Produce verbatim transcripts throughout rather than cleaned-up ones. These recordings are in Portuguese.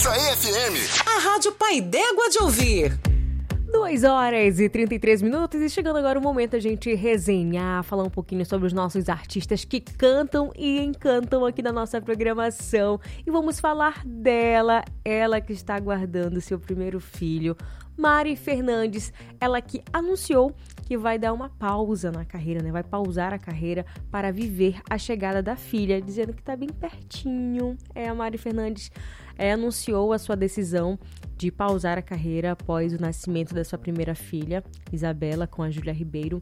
Essa F M, a Rádio Pai d'Égua de ouvir. duas horas e trinta e três minutos e chegando agora o momento da gente resenhar, falar um pouquinho sobre os nossos artistas que cantam e encantam aqui na nossa programação. E vamos falar dela, ela que está aguardando seu primeiro filho, Mari Fernandes, ela que anunciou que vai dar uma pausa na carreira, né? Vai pausar a carreira para viver a chegada da filha, dizendo que está bem pertinho. É, a Mari Fernandes é, anunciou a sua decisão de pausar a carreira após o nascimento da sua primeira filha, Isabela, com a Júlia Ribeiro.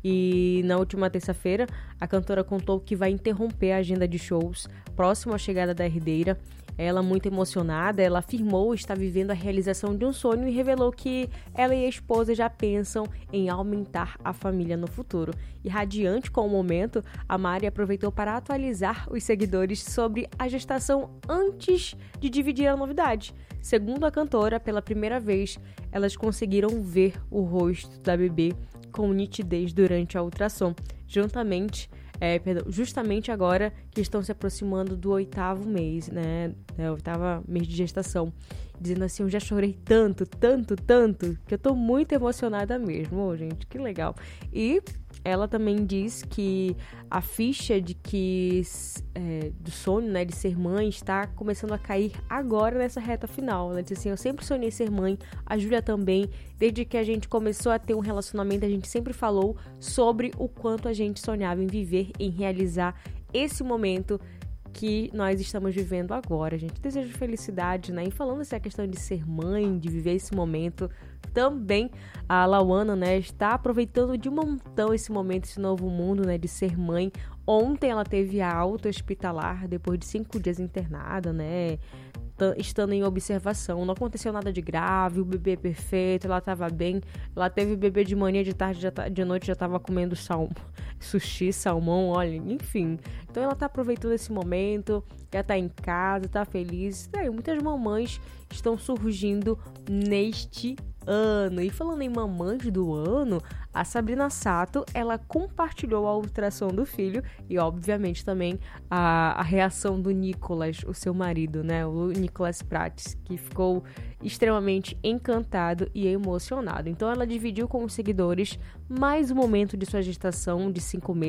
E na última terça-feira, a cantora contou que vai interromper a agenda de shows próximo à chegada da herdeira. Ela, muito emocionada, ela afirmou estar vivendo a realização de um sonho e revelou que ela e a esposa já pensam em aumentar a família no futuro. E radiante com o momento, a Mari aproveitou para atualizar os seguidores sobre a gestação antes de dividir a novidade. Segundo a cantora, pela primeira vez, elas conseguiram ver o rosto da bebê com nitidez durante a ultrassom, juntamente É, perdão, justamente agora que estão se aproximando do oitavo mês, né? É, oitavo mês de gestação. Dizendo assim, eu já chorei tanto, tanto, tanto, que eu tô muito emocionada mesmo. Oh, gente, que legal. E ela também diz que a ficha de que é, do sonho, né, de ser mãe está começando a cair agora nessa reta final. Ela diz assim, eu sempre sonhei ser mãe, a Júlia também. Desde que a gente começou a ter um relacionamento, a gente sempre falou sobre o quanto a gente sonhava em viver, em realizar esse momento que nós estamos vivendo agora. A gente deseja felicidade, né? E falando essa questão de ser mãe, de viver esse momento, também a Lauana, né, está aproveitando de montão esse momento, esse novo mundo, né, de ser mãe. Ontem ela teve a alta hospitalar, depois de cinco dias internada, né, estando em observação. Não aconteceu nada de grave, o bebê é perfeito, ela estava bem. Ela teve bebê de manhã, de tarde, de noite já estava comendo salmão, sushi, salmão, olha, enfim. Então ela está aproveitando esse momento, já está em casa, está feliz. E aí, muitas mamães estão surgindo neste ano. E falando em mamães do ano, a Sabrina Sato, ela compartilhou a ultrassom do filho e, obviamente, também a, a reação do Nicolas, o seu marido, né? O Nicolas Prates, que ficou extremamente encantado e emocionado. Então, ela dividiu com os seguidores mais um momento de sua gestação de cinco meses.